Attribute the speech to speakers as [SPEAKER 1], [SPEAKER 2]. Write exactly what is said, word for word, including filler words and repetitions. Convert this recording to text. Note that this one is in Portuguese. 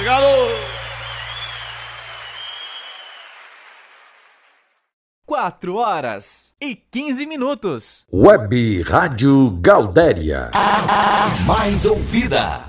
[SPEAKER 1] Obrigado!
[SPEAKER 2] Quatro horas e quinze minutos.
[SPEAKER 3] Web Rádio Gaudéria.
[SPEAKER 4] Mais ouvida.